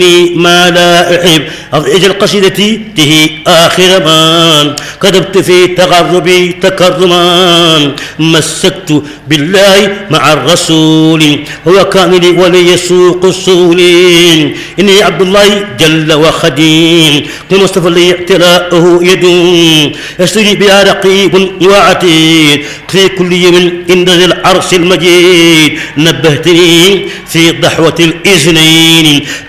ما لا أحب أجل قصيدتي تهي آخر ما كتبت في تغربي تكرما مسكت بالله مع الرسول هو كان لي ولي سوق الصول إني عبد الله جل وخديم المصطفى لي اعتلاءه يد يستجيب بها رقيب وعتيد في كل يوم عند ذي العرش المجيد نبهتني في ضحوة الإذنين